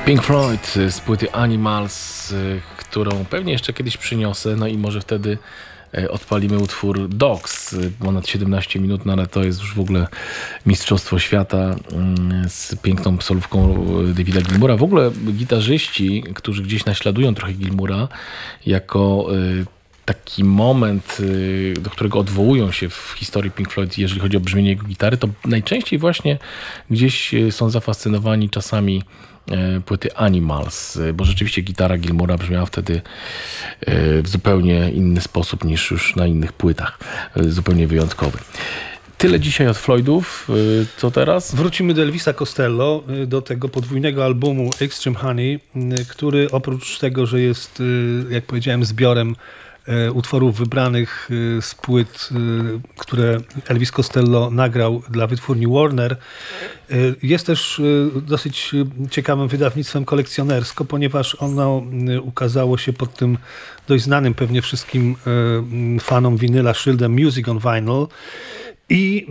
Pink Floyd z płyty Animals, którą pewnie jeszcze kiedyś przyniosę, no i może wtedy odpalimy utwór Dogs, ponad 17 minut, no ale to jest już w ogóle mistrzostwo świata z piękną solówką Davida Gilmoura. W ogóle gitarzyści, którzy gdzieś naśladują trochę Gilmoura jako taki moment, do którego odwołują się w historii Pink Floyd, jeżeli chodzi o brzmienie jego gitary, to najczęściej właśnie gdzieś są zafascynowani czasami płyty Animals, bo rzeczywiście gitara Gilmoura brzmiała wtedy w zupełnie inny sposób niż już na innych płytach. Zupełnie wyjątkowy. Tyle dzisiaj od Floydów. Co teraz? Wrócimy do Elvisa Costello, do tego podwójnego albumu Extreme Honey, który oprócz tego, że jest, jak powiedziałem, zbiorem utworów wybranych z płyt, które Elvis Costello nagrał dla wytwórni Warner, jest też dosyć ciekawym wydawnictwem kolekcjonersko, ponieważ ono ukazało się pod tym dość znanym pewnie wszystkim fanom winyla szyldem Music on Vinyl i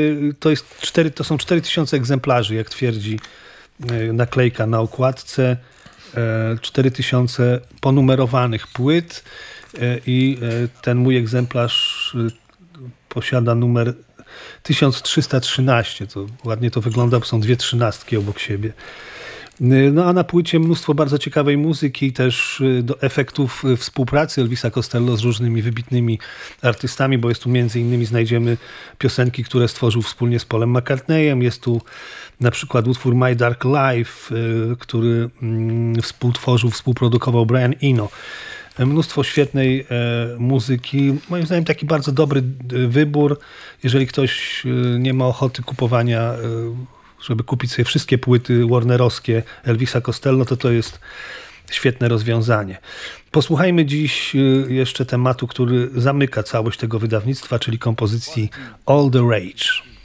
to są 4000 egzemplarzy, jak twierdzi naklejka na okładce, 4000 ponumerowanych płyt. I ten mój egzemplarz posiada numer 1313. To ładnie to wygląda, bo są dwie trzynastki obok siebie. No a na płycie mnóstwo bardzo ciekawej muzyki, też do efektów współpracy Elvisa Costello z różnymi wybitnymi artystami, bo jest tu między innymi znajdziemy piosenki, które stworzył wspólnie z Paulem McCartneyem. Jest tu na przykład utwór My Dark Life, który współprodukował Brian Eno. Mnóstwo świetnej muzyki. Moim zdaniem taki bardzo dobry wybór. Jeżeli ktoś nie ma ochoty kupowania, żeby kupić sobie wszystkie płyty warnerowskie Elvisa Costello, to jest świetne rozwiązanie. Posłuchajmy dziś jeszcze tematu, który zamyka całość tego wydawnictwa, czyli kompozycji All the Rage.